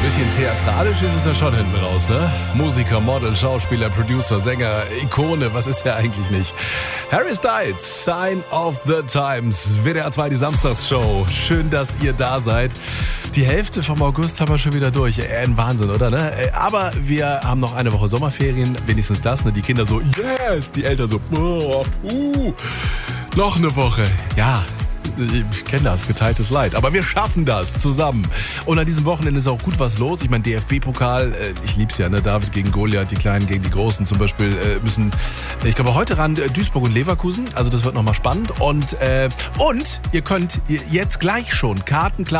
Bisschen theatralisch ist es ja schon hinten raus, ne? Musiker, Model, Schauspieler, Producer, Sänger, Ikone, was ist er eigentlich nicht? Harry Styles, Sign of the Times, WDR 2, die Samstagsshow. Schön, dass ihr da seid. Die Hälfte vom August haben wir schon wieder durch. Ein Wahnsinn, oder? Ne? Aber wir haben noch eine Woche Sommerferien, wenigstens das. Ne? Die Kinder so, yes, die Eltern so, noch eine Woche. Ja, ich kenne das, geteiltes Leid. Aber wir schaffen das zusammen. Und an diesem Wochenende ist auch gut was los. Ich meine, DFB-Pokal, ich lieb's ja, ne? David gegen Goliath, die Kleinen gegen die Großen zum Beispiel müssen, ich glaube, heute ran Duisburg und Leverkusen. Also das wird nochmal spannend. Und ihr könnt jetzt gleich schon Karten klar